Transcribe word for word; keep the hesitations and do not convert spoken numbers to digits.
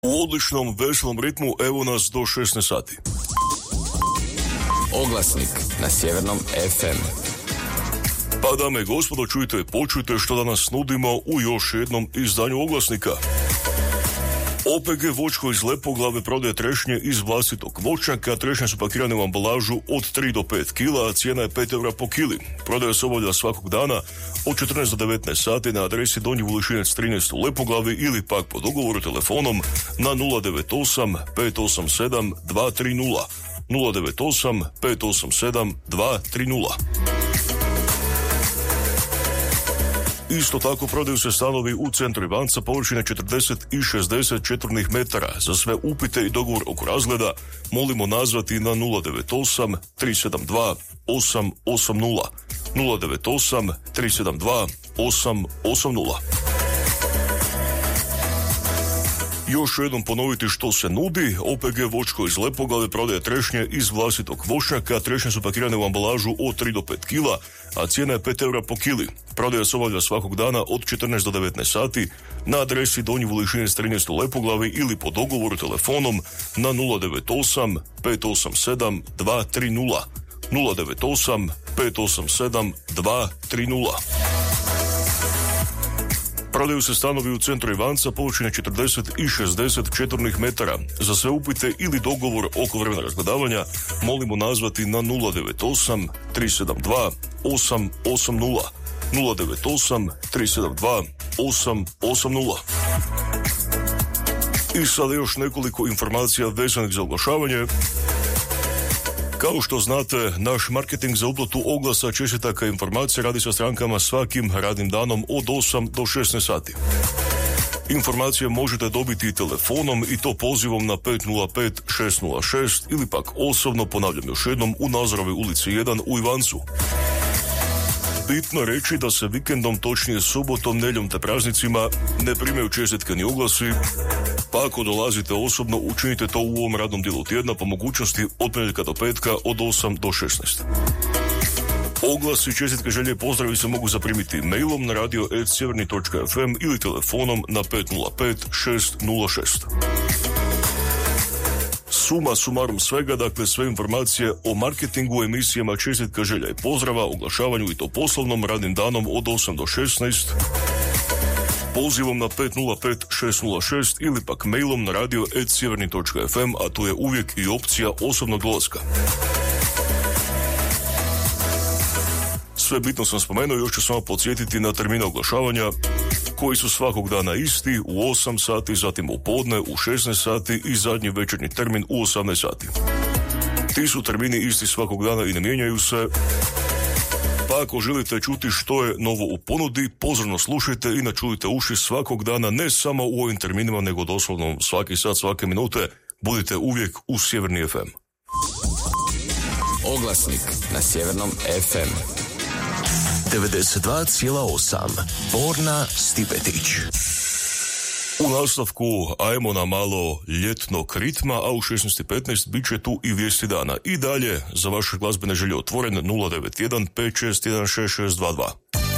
U odličnom, veselom ritmu, evo nas do šesnaest sati. Oglasnik na Sjevernom ef em. Pa dame i gospodo, čujte i počujte što danas nudimo u još jednom izdanju Oglasnika. O pe ge Voćko iz Lepoglave prodaje trešnje iz vlastitog voćnjaka. Trešnje su pakirane u ambalažu od tri do pet kila, a cijena je pet eura po kili. Prodaja se obavlja svakog dana od četrnaest do devetnaest sati na adresi Donji Vulišinac trinaest u Lepoglavi ili pak po dogovoru telefonom na nula devet osam pet osam sedam dva tri nula. nula devet osam pet osam sedam dva tri nula. Isto tako prodaju se stanovi u centru Ivanca površine četrdeset i šezdeset četvornih metara. Za sve upite i dogovor oko razgleda molimo nazvati na nula devet osam tri sedam dva osam osam nula. nula devet osam tri sedam dva osam osam nula. Još jednom ponoviti što se nudi. O pe ge Voćko iz Lepoglave prodaje trešnje iz vlastitog voćnjaka. Trešnje su pakirane u ambalažu od tri do pet kila, a cijena je pet eura po kili. Prodaja se obavlja svakog dana od četrnaest do devetnaest sati na adresi Donji Vulišinac trinaest u Lepoglavi ili po dogovoru telefonom na nula devet osam pet osam sedam dva tri nula. nula devet osam pet osam sedam dva tri nula. Prodaju se stanovi u centru Ivanca površine četrdeset i šezdeset četvornih metara. Za sve upite ili dogovor oko vremena razgledavanja molimo nazvati na nula devet osam tri sedam dva osam osam nula. nula devet osam tri sedam dva osam osam nula. I sada još nekoliko informacija vezanih za oglašavanje. Kao što znate, naš marketing za uplatu oglasa, čestitaka i informacija radi sa strankama svakim radnim danom od osam do šesnaest sati. Informacije možete dobiti telefonom i to pozivom na pet nula pet šest nula šest ili pak osobno, ponavljam još jednom, u Nazorovoj ulici jedan u Ivancu. Bitno je reći da se vikendom, točnije subotom, nedjeljom te praznicima ne primaju čestitke ni oglasi, pa ako dolazite osobno, učinite to u ovom radnom dijelu tjedna, po mogućnosti od ponedjeljka do petka od osam do šesnaest. Oglasi, čestitke, želje i pozdravi se mogu zaprimiti mailom na radio at sjeverni točka ef em ili telefonom na pet nula pet šest nula šest. Suma sumarum svega, dakle sve informacije o marketingu, emisijama, čestitka, želja i pozdrava, oglašavanju i to poslovnom, radnim danom od osam do šesnaest, pozivom na pet nula pet šest nula šest ili pak mailom na radio at sjeverni točka ef em, a tu je uvijek i opcija osobnog dolaska. Sve bitno sam spomenuo, još ću samo podsjetiti na termine oglašavanja koji su svakog dana isti u osam sati, zatim u podne u šesnaest sati i zadnji večernji termin u osamnaest sati. Ti su termini isti svakog dana i ne mijenjaju se, pa ako želite čuti što je novo u ponudi, pozorno slušajte i načulite uši svakog dana, ne samo u ovim terminima, nego doslovno svaki sat, svake minute. Budite uvijek u Sjeverni ef em. Oglasnik na Sjevernom ef em. devedeset dva zarez osam. Borna Stipetić. U nastavku ajmo na malo ljetnog ritma, a u šesnaest i petnaest bit će tu i vijesti dana. I dalje za vaše glazbene želje otvoren nula devet jedan pet šest jedan šest šest dva dva.